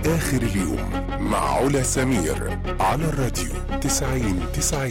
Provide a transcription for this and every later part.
آخر اليوم مع علا سمير على الراديو 90-90.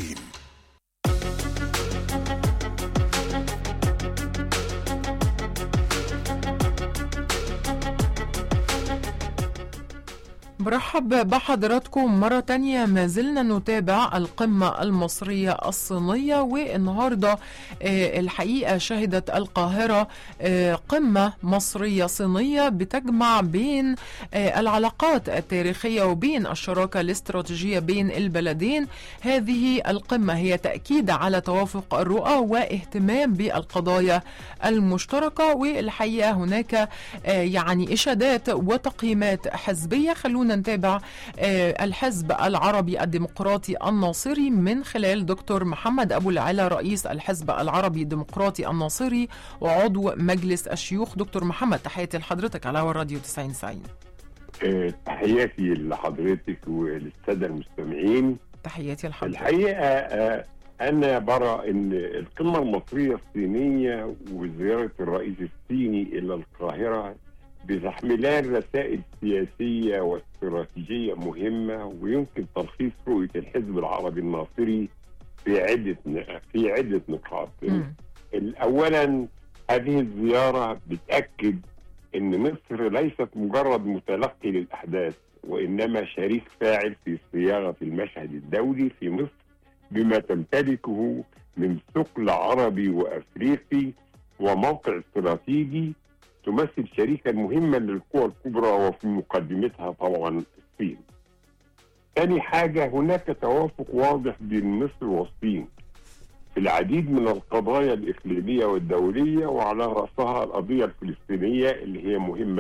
برحب بحضراتكم مرة تانية. ما زلنا نتابع القمة المصرية الصينية، والنهاردة الحقيقة شهدت القاهرة قمة مصرية صينية بتجمع بين العلاقات التاريخية وبين الشراكة الاستراتيجية بين البلدين. هذه القمة هي تأكيد على توافق الرؤى واهتمام بالقضايا المشتركة، والحقيقة هناك يعني إشادات وتقييمات حزبية. خلونا نتابع الحزب العربي الديمقراطي الناصري من خلال دكتور محمد أبو العلا رئيس الحزب العربي الديمقراطي الناصري وعضو مجلس الشيوخ. دكتور محمد، تحياتي لحضرتك على هوا الراديو 90-90. تحياتي لحضرتك وللسادة المستمعين. تحياتي لحضرتك. الحقيقة أنا برى أن القمة المصرية الصينية وزيارة الرئيس الصيني إلى القاهرة بتحملان رسائل سياسية واستراتيجية مهمة، ويمكن تلخيص رؤية الحزب العربي الناصري في عدة نقاط. أولا، هذه الزيارة بتأكد أن مصر ليست مجرد متلقي للأحداث، وإنما شريك فاعل في صياغة المشهد الدولي في مصر بما تمتلكه من ثقل عربي وأفريقي وموقع استراتيجي. تمثل شريكا مهما للقوى الكبرى وفي مقدمتها طبعا الصين. ثاني حاجة، هناك توافق واضح بين مصر والصين في العديد من القضايا الإقليمية والدولية، وعلى رأسها القضية الفلسطينية اللي هي مهمة